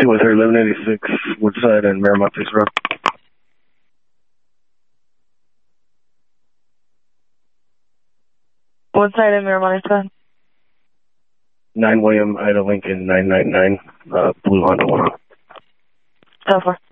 213 1186 Woodside and Miramont Face Road. Woodside and Miramont Face Road. 9 William Ida Lincoln 999 Blue Honda 1. 10-4.